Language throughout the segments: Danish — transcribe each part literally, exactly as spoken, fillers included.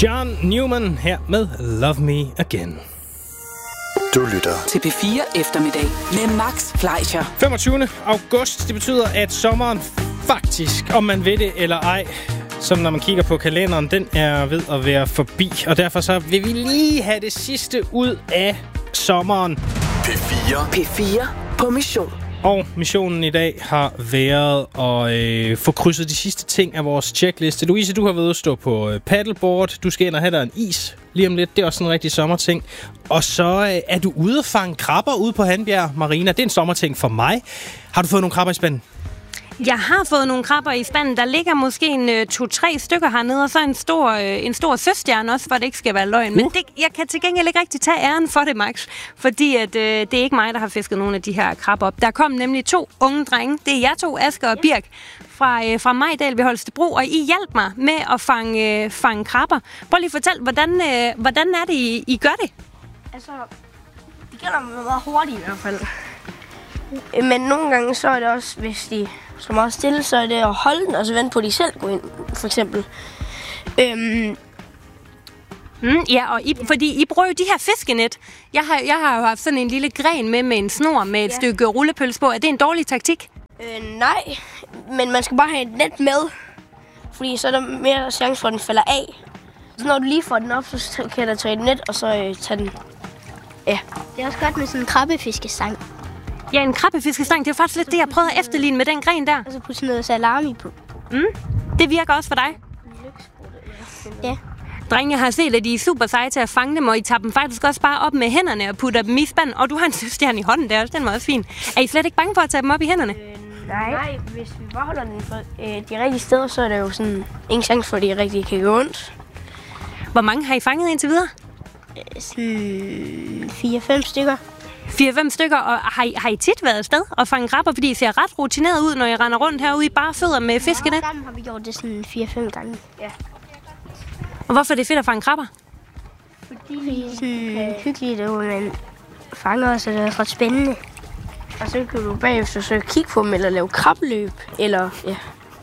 John Newman her med Love Me Again. Du lytter til P fire Eftermiddag med Max Fleischer. femogtyvende august, det betyder, at sommeren faktisk, om man ved det eller ej, som når man kigger på kalenderen, den er ved at være forbi. Og derfor så vil vi lige have det sidste ud af sommeren. P fire. P fire på mission. Og missionen i dag har været at øh, få krydset de sidste ting af vores checkliste. Louise, du har været ude at stå på øh, paddleboard. Du skal ind og have dig en is lige om lidt. Det er også en rigtig sommerting. Og så øh, er du ude at fange krabber ude på Hanbjerg Marina. Det er en sommerting for mig. Har du fået nogle krabber i spanden? Jeg har fået nogle krabber i spanden. Der ligger måske en uh, to-tre stykker hernede, og så en stor, uh, en stor søstjerne også, for det ikke skal være løgn. Uh. Men det, jeg kan til gengæld ikke rigtig tage æren for det, Max. Fordi at, uh, det er ikke mig, der har fisket nogle af de her krabber op. Der kom nemlig to unge drenge. Det er jer to, Asger og Birk, fra, uh, fra Majdal ved Holstebro. Og I hjalp mig med at fange, uh, fange krabber. Prøv lige at fortælle, hvordan, uh, hvordan er det, I, I gør det? Altså, det gælder meget hurtigt i hvert fald. Men nogle gange så er det også, hvis de så meget stille, så er det at holde den, og så vente på, at de selv går ind, for eksempel. Øhm. Mm, ja, og I, fordi I bruger jo de her fiskenet. Jeg har, jeg har jo haft sådan en lille gren med med en snor med et ja. stykke rullepølse på. Er det en dårlig taktik? Øh, nej, men man skal bare have et net med, fordi så er der mere chance for, at den falder af. Så når du lige får den op, så kan du tage et net, og så øh, tage den. Ja. Det er også godt med sådan en krabbefiskestang. Ja, en krabbefiskestang, det er faktisk lidt det, jeg prøvede at efterligne med den gren der. Og så putte noget salami på. Mm, det virker også for dig. Ja. Drenge, jeg har set, at I er super seje til at fange dem, og I tager dem faktisk også bare op med hænderne og putter dem i spanden. Og du har en søstjerne i hånden der, den var også fin. Er I slet ikke bange for at tage dem op i hænderne? Øh, nej. nej, hvis vi bare holder den for øh, de rigtige steder, så er der jo sådan ingen chance for, at de rigtig kan gå ondt. Hvor mange har I fanget indtil videre? Øh, sådan fire-fem stykker. fire-fem stykker, og har I, har I tit været afsted og fange krabber, fordi I ser ret rutineret ud, når I render rundt herude i bare fødder med fiskenet? Ja, sammen har vi gjort det sådan fire-fem gange. Ja. Og hvorfor er det fedt at fange krabber? Fordi det er sådan hyggeligt, at man fanger os, og det er ret spændende. Og så kan du bagefter så kigge på dem, eller lave krabbeløb, eller ja,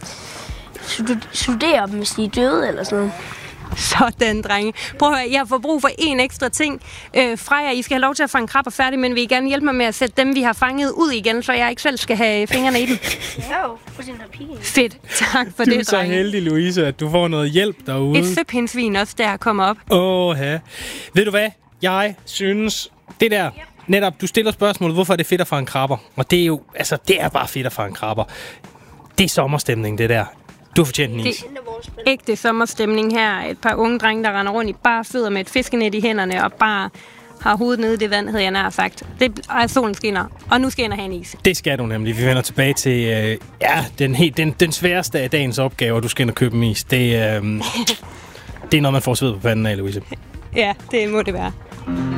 studere dem, hvis de er døde, eller sådan noget. Sådan, drenge. Prøv at høre, jeg har fået brug for en ekstra ting øh, fra jer. I skal have lov til at fange krabber færdig, men vil I gerne hjælpe mig med at sætte dem, vi har fanget, ud igen, så jeg ikke selv skal have fingrene i dem? Jo, for sin papir. Fedt. Tak for du det, er så drenge. heldig, Louise, at du får noget hjælp derude. Et søpindsvin også, der kommer op. Åh, ja. Ved du hvad? Jeg synes, det der... Netop, du stiller spørgsmålet, hvorfor er det fedt at fange krabber? Og det er jo, altså, det er bare fedt at fange krabber. Det er sommerstemning, det der. Du har fortjent en is. Det er ægte sommerstemning her. Et par unge drenge, der render rundt i bare fødder med et fiskenet i hænderne og bare har hovedet nede i det vand, havde jeg nær sagt. Det er solen skinner, og nu skal jeg ind og have en is. Det skal du nemlig. Vi vender tilbage til øh, ja, den, helt, den, den sværeste af dagens opgaver, du skal ind og købe en is. Det, øh, det er noget, man får sved på panden af, Louise. Ja, det må det være.